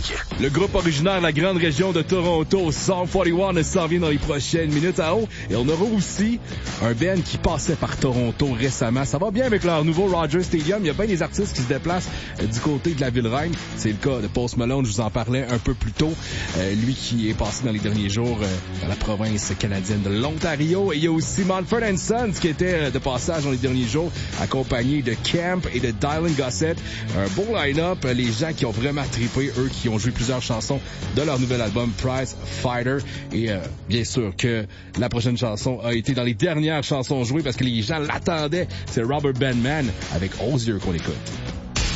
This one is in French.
Classique. Le groupe originaire de la grande région de Toronto, Sum 41, s'en vient dans les prochaines minutes à haut. Et on aura aussi un band qui passait par Toronto récemment. Ça va bien avec leur nouveau Rogers Stadium. Il y a bien des artistes qui se déplacent du côté de la Ville-Reine. C'est le cas de Post Malone, je vous en parlais un peu plus tôt. Lui qui est passé dans les derniers jours dans la province canadienne de l'Ontario. Et il y a aussi Mumford & Sons qui était de passage dans les derniers jours, accompagné de Camp et de Dylan Gossett. Un beau line-up. Les gens qui ont vraiment trippé, eux qui ont joué plusieurs chansons de leur nouvel album Prize Fighter. Et bien sûr que la prochaine chanson a été dans les dernières chansons jouées parce que les gens l'attendaient. C'est Robert Bandman avec Osier qu'on écoute.